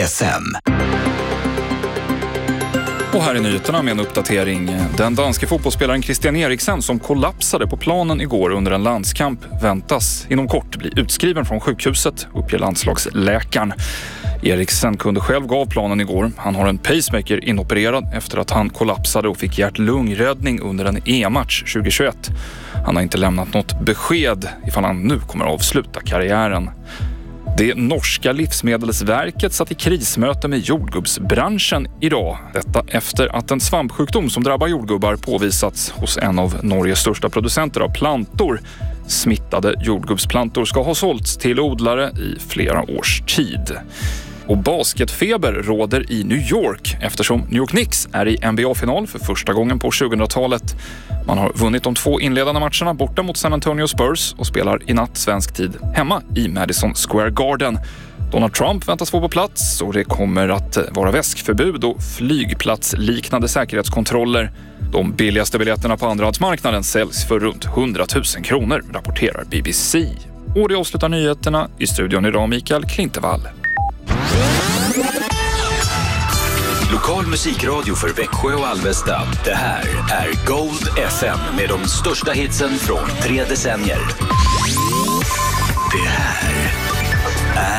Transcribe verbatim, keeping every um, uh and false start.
F M. Och här är nyheterna med en uppdatering. Den danske fotbollsspelaren Christian Eriksen som kollapsade på planen igår under en landskamp väntas inom kort bli utskriven från sjukhuset, uppger landslagsläkaren. Eriksen kunde själv gå av planen igår. Han har en pacemaker inopererad efter att han kollapsade och fick hjärt-lungräddning under en E M-match tjugohundratjugoett. Han har inte lämnat något besked ifall han nu kommer att avsluta karriären. Det norska livsmedelsverket satt i krismöte med jordgubbsbranschen idag. Detta efter att en svampsjukdom som drabbar jordgubbar påvisats hos en av Norges största producenter av plantor. Smittade jordgubbsplantor ska ha sålts till odlare i flera års tid. Och basketfeber råder i New York eftersom New York Knicks är i N B A-final för första gången på tjugohundratalet. Man har vunnit de två inledande matcherna borta mot San Antonio Spurs och spelar i natt svensk tid hemma i Madison Square Garden. Donald Trump väntas få på plats och det kommer att vara väskförbud och flygplatsliknande säkerhetskontroller. De billigaste biljetterna på andrahandsmarknaden säljs för runt hundratusen kronor, rapporterar B B C. Och det avslutar nyheterna. I studion idag Mikael Klintevall. Lokal musikradio för Växjö och Alvesta. Det här är Gold F M med de största hitsen från tre decennier. Det här